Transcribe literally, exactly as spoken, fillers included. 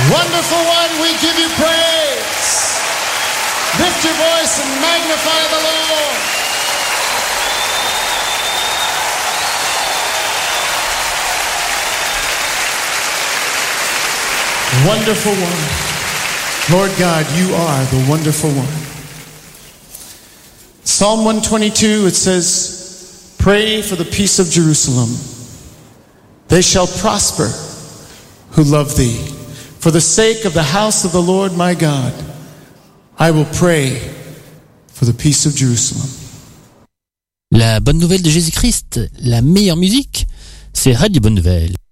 Wonderful one, we give you praise. Lift your voice and magnify the Lord. Wonderful one. Lord God, you are the wonderful one. Psalm one twenty-two, it says, pray for the peace of Jerusalem. They shall prosper who love thee. For the sake of the house of the Lord my God, I will pray for the peace of Jerusalem. La bonne nouvelle de Jésus-Christ, la meilleure musique, c'est Radio Bonne Nouvelle.